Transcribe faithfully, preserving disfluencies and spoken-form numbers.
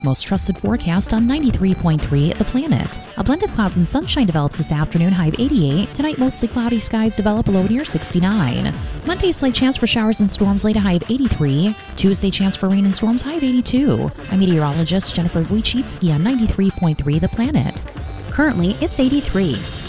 Most trusted forecast on ninety-three point three The Planet. A blend of clouds and sunshine develops this afternoon, high of eighty-eight. Tonight, mostly cloudy skies develop, low near sixty-nine. Monday, slight chance for showers and storms, late, a high of eighty-three. Tuesday, chance for rain and storms, high of eighty-two. I'm meteorologist Jennifer Wojcicki on ninety-three point three The Planet. Currently, it's eighty-three.